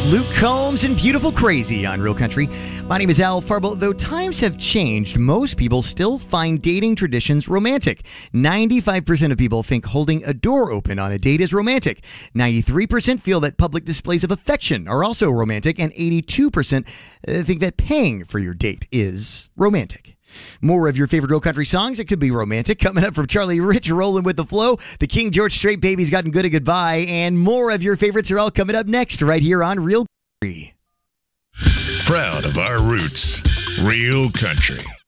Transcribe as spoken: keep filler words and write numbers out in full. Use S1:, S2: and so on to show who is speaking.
S1: Luke Combs and Beautiful Crazy on Real Country. My name is Al Farbo. Though times have changed, most people still find dating traditions romantic. ninety-five percent of people think holding a door open on a date is romantic. ninety-three percent feel that public displays of affection are also romantic. And eighty-two percent think that paying for your date is romantic. More of your favorite Real Country songs. It could be romantic. Coming up from Charlie Rich, Rolling with the Flow. The King George Strait, Baby's Gotten Good and Goodbye. And more of your favorites are all coming up next right here on Real Country.
S2: Proud of our roots. Real Country.